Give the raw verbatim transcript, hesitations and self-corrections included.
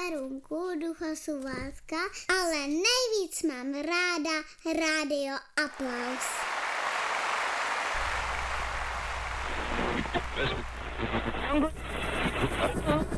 Perunku, Duchosu Válka, ale nejvíc mám ráda Rádio Aplaus. Yes.